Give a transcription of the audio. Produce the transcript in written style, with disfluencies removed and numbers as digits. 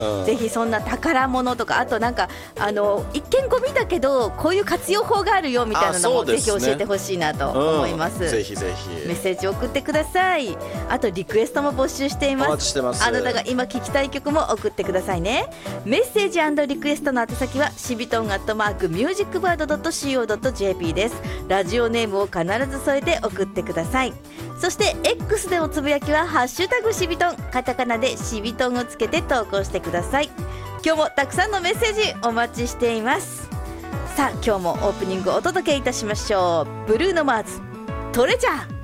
ぜひそんな宝物とか、あとなんか一見ゴミだけどこういう活用法があるよみたいなのもぜひ教えてほしいなと思います。 ぜひぜひメッセージ送ってください。あとリクエストも募集しています。 お待ちしてます。 あなたが今聴きたい曲も送ってくださいね。メッセージ&リクエストの宛先はしびとん@musicbird.co.jp です。ラジオネームを必ず添えて送ってください。そして X でおつぶやきはハッシュタグしびとん、カタカナでしびとんをつけて投稿してください。今日もたくさんのメッセージお待ちしています。さあ今日もオープニングお届けいたしましょう。ブルーノマーズトレジャー。